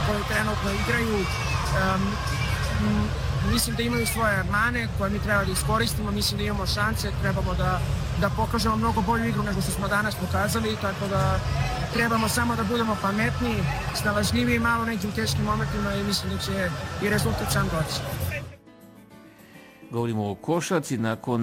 koji trenutno igraju. Mislim da imaju svoje mane koje mi treba da iskoristimo, mislim da imamo šanse, trebamo da pokažemo mnogo bolju igru nego što smo danas pokazali, tako da trebamo samo da budemo pametniji, snalažljiviji malo nekim teškim momentima i mislim da će i rezultat sam doći. Govorimo o košarci. Nakon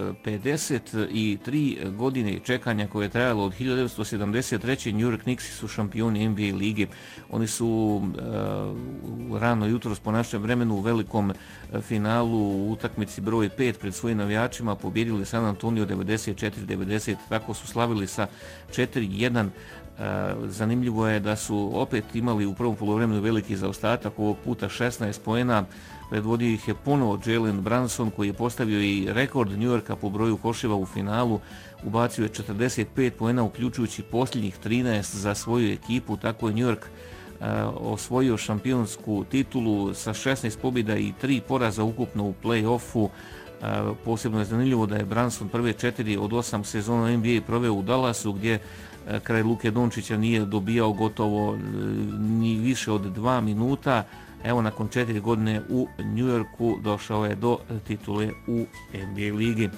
53 godine čekanja koje je trajalo od 1973. New York Knicksi su šampioni NBA lige. Oni su rano jutros po našem vremenu u velikom finalu u utakmici broj 5 pred svojim navijačima pobjedili San Antonio 94-90. Tako su slavili sa 4-1. Zanimljivo je da su opet imali u prvom poluvremenu veliki zaostatak, ovog puta 16 poena. Predvodio ih je ponovo Jalen Brunson koji je postavio i rekord New Yorka po broju koševa u finalu. Ubacio je 45 poena uključujući posljednjih 13 za svoju ekipu. Tako je New York osvojio šampionsku titulu sa 16 pobjeda i 3 poraza ukupno u play-offu. Posebno je zanimljivo da je Brunson prve 4 od 8 sezona NBA proveo u Dallasu gdje kraj Luke Dončića nije dobijao gotovo ni više od 2 minuta. Evo, nakon 4 godine u New Yorku došao je do titule u NBA ligi.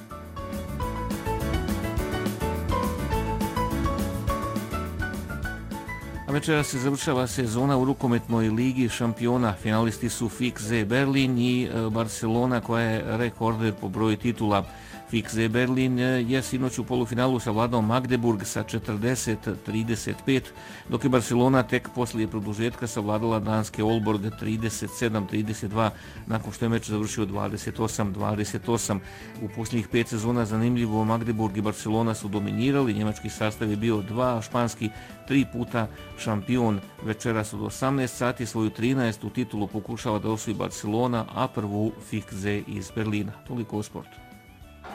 A večera se završava sezona u rukometnoj ligi šampiona. Finalisti su FIKZE Berlin i Barcelona koja je rekorder po broju titula. FIKZE Berlin je sinoć u polufinalu savladao Magdeburg sa 40-35, dok je Barcelona tek poslije produžetka savladala danske Aalborg 37-32, nakon što je meč završio 28-28. U posljednjih 5 sezona zanimljivo Magdeburg i Barcelona su dominirali, njemački sastav je bio 2, a španski 3 puta šampion. Večeras od 18 sati svoju 13. titulu pokušava da osvoji Barcelona, a prvu FIKZE iz Berlina. Toliko o sportu.